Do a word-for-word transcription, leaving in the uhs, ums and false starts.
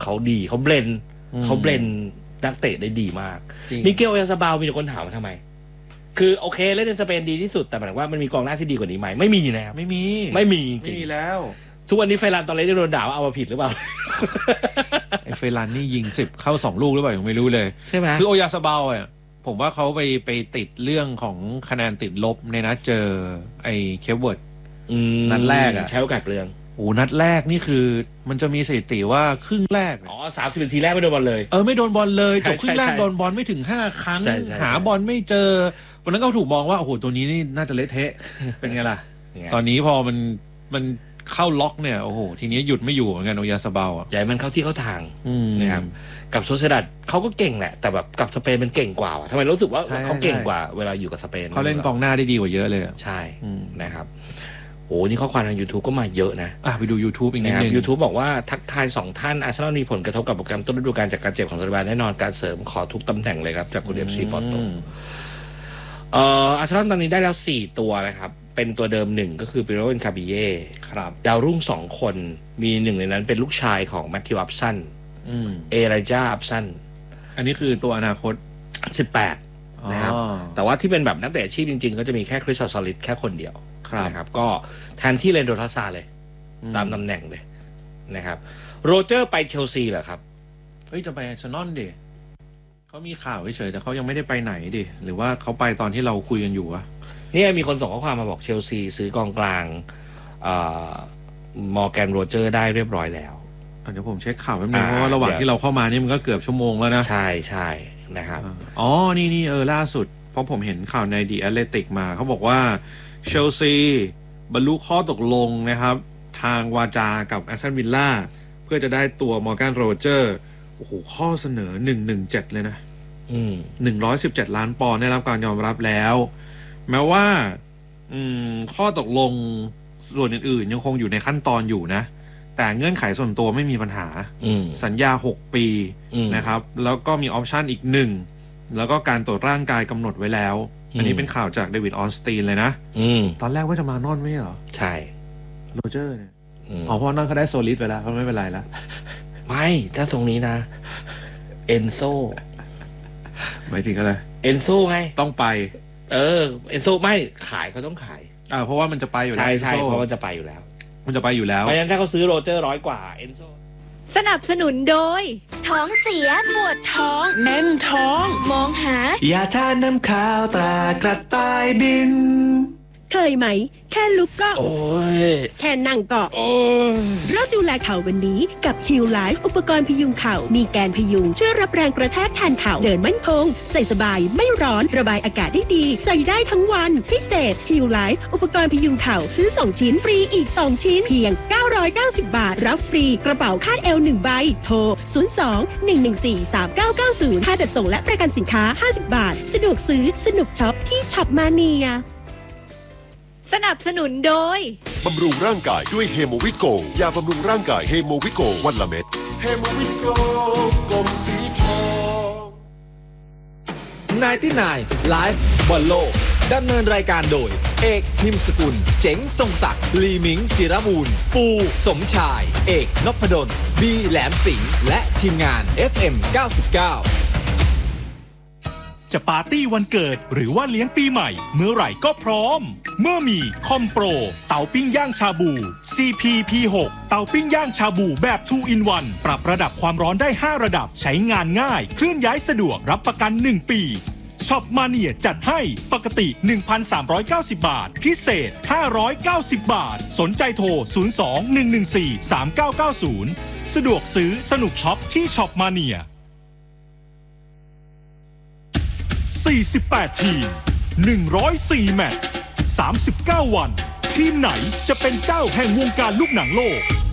เขาดีเขาเบลนเขาเบลนนักเตะได้ดีมากมิเกล โอยาซาบาลมีคนถามว่าทำไมคือโอเคเล่นในสเปนดีที่สุดแต่หมายถึงว่ามันมีกองหน้าที่ดีกว่านี้ไหมไม่มีนะครับไม่มีไม่มีจริงไม่มีแล้วทุกวันนี้เฟรานตอนเล่นโดนด่าว่าเอามาผิดหรือเปล่าไอ้เฟรานนี่ยิงสิบเข้าสองลูกหรือเปล่ายังไม่รู้เลยใช่ไหมคือโอยาซาบาลอ่ะผมว่าเขาไปไปติดเรื่องของคะแนนติดลบในนัดเจอไอ้เคปเวิร์ดนัดแรกอ่ะใช้โอกาสเปลืองโอ้นัดแรกนี่คือมันจะมีสถิติว่าครึ่งแรกอ๋อสามสิบนาทีแรกไม่โดนบอลเลยเออไม่โดนบอลเลยจบครึ่งแรกโดนบอลไม่ถึงห้าครั้งหาบอลไม่เจอวันนั้นก็ถูกมองว่าโอ้โหตัวนี้นี่น่าจะเละเทะเป็นไงล่ะตอนนี้พอมันมันเข้าล็อกเนี่ยโอ้โหทีนี้หยุดไม่อยู่เหมือนกันโอยาซาบาลอ่ะใหญ่มันเข้าที่เข้าทางนะครับกับโซเซดัดเขาก็เก่งแหละแต่แบบกับสเปนมันเก่งกว่าทำไมรู้สึกว่าเขาเก่งกว่าเวลาอยู่กับสเปนเขาเล่นกองหน้าได้ดีกว่าเยอะเลยใช่นะครับโอ้นี่ข้อความทาง YouTube ก็มาเยอะนะอ่ะไปดู YouTube อีกนิดนึง YouTube บอกว่าทักทายสองท่านอาร์เซนอลมีผลกระทบกับโปรแกรมต้นฤดูกาลจากการเจ็บของซาลิบาแน่นอนการเสริมขอทุกตำแหน่งเลยครับจากคุณ เอฟ ซี ปอร์โตเอ่ออาร์เซนอลตอนนี้ได้แล้วสี่ตัวนะครับเป็นตัวเดิมหนึ่งก็คือปิโร เอ็นคาบิเย่ครับดาวรุ่งสองคนมีหนึ่งในนั้นเป็นลูกชายของแมทธิวอัพสันเอไรจ้าอัพสันอันนี้คือตัวอนาคตสิบแปดนะครับแต่ว่าที่เป็นแบบนักเตะอาชีพจริงๆก็จะมีแค่คริสซอลิดแค่คนเดียวนะครับก็แทนที่เลนโดทัสซาเลยตามตำแหน่งเลยนะครับโรเจอร์ไปเชลซีเหรอครับเฮ้ยจะไปอาร์เซนอลดิเขามีข่าวเฉยๆแต่เขายังไม่ได้ไปไหนดิหรือว่าเขาไปตอนที่เราคุยกันอยู่อะนี่มีคนส่งข้อความมาบอกเชลซีซื้อกองกลางมอร์แกนโรเจอร์ได้เรียบร้อยแล้วเดี๋ยวผมเช็คข่าวแป๊บนึงเพราะว่าระหว่างที่เราเข้ามานี่มันก็เกือบชั่วโมงแล้วนะใช่ใช่นะครับอ๋อนี่นี่เออล่าสุดเพราะผมเห็นข่าวในดีแอตเลติกมาเขาบอกว่าเชลซีบรรลุข้อตกลงนะครับทางวาจากับแอสตันวิลล่าเพื่อจะได้ตัวมอร์แกนโรเจอร์โอ้โหข้อเสนอหนึ่งร้อยสิบเจ็ดเลยนะอืมหนึ่งร้อยสิบเจ็ดล้านปอนด์ได้รับการยอมรับแล้วแม้ว่าอืมข้อตกลงส่วนอื่นๆยังคงอยู่ในขั้นตอนอยู่นะแต่เงื่อนไขส่วนตัวไม่มีปัญหาสัญญาหกปีนะครับแล้วก็มีออปชันอีกหนึ่งแล้วก็การตรวจร่างกายกำหนดไว้แล้วอันนี้เป็นข่าวจากเดวิดออนสตีนเลยนะตอนแรกว่าจะมานอนไม่เหรอใช่โรเจอร์เนี่ยอ๋อเพราะนั่นเขาได้โซลิดไปแล้วเขาไม่เป็นไรแล้วไม่ถ้าตรงนี้นะเอนโซหมายถึงอะไรเอนโซไงต้องไปเออเอนโซไม่ขายเขาต้องขายอ่าเพราะว่ามันจะไปอยู่แล้วใช่ใช่เพราะมันจะไปอยู่แล้วมันจะไปอยู่แล้วเพราะฉะนั้นถ้าเขาซื้อโรเจอร์ร้อยกว่าเอนโซสนับสนุนโดยท้องเสียปวดท้องแน่นท้องมองหายาทาน้ำขาวตรากระต่ายบินเคยไหมแค่ลุกก็โอ้ยแค่นั่งก็โอ้ยเริ่มดูแลเข่าวันนี้กับ Heal Life อุปกรณ์พยุงเข่ามีแกนพยุงช่วยรับแรงกระแทกแทนเข่าเดินมั่นคงใส่สบายไม่ร้อนระบายอากาศได้ดีใส่ได้ทั้งวันพิเศษ Heal Life อุปกรณ์พยุงเข่าซื้อสองชิ้นฟรีอีกสองชิ้นเพียงเก้าร้อยเก้าสิบบาทรับฟรีกระเป๋าคาดเอวหนึ่งใบโทรศูนย์ สอง หนึ่ง หนึ่ง สี่ สาม เก้า เก้า ศูนย์ค่าจัดส่งและประกันสินค้าห้าสิบบาทสะดวกซื้อสนุกช็อปที่ช็อปมาเนียสนับสนุนโดยบำรุงร่างกายด้วยเฮโมวิโกยาบำรุงร่างกายเฮโมวิโกวันละเม็ดเฮโมวิโกกลมสีทองนายที่นายไลฟ์บอลโลกดำเนินรายการโดยเอกพิมพ์สกุลเจ๋งทรงศักดิ์ลีมิงจิรบูรณ์ปูสมชายเอกนพดลบีแหลมสิงห์และทีมงาน เอฟ เอ็ม เก้าสิบเก้าจะปาร์ตี้วันเกิดหรือว่าเลี้ยงปีใหม่เมื่อไหร่ก็พร้อมเมื่อมีคอมโปรเตาปิ้งย่างชาบู ซี พี พี หก เตาปิ้งย่างชาบูแบบ ทู อิน วัน ปรับระดับความร้อนได้ห้าระดับใช้งานง่ายเคลื่อนย้ายสะดวกรับประกันหนึ่งปีช็อปมาเนียจัดให้ปกติ หนึ่งพันสามร้อยเก้าสิบ บาทพิเศษห้าร้อยเก้าสิบบาทสนใจโทรศูนย์ สอง หนึ่ง หนึ่ง สี่ สาม เก้า เก้า ศูนย์สะดวกซื้อสนุกช็อปที่ช็อปมาเนียสี่สิบแปดทีมหนึ่งร้อยสี่แมตช์สามสิบเก้าวันทีมไหนจะเป็นเจ้าแห่งวงการลูกหนังโลก